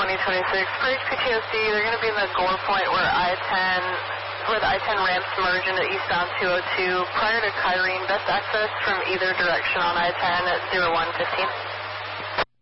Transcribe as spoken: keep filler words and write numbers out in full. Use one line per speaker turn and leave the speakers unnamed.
twenty twenty-six. For H P T O C, they're going to be in the Gore Point where I ten, where the I ten ramps merge into eastbound two oh two. Prior to Kyrene, best access from either direction on I ten at zero one fifteen.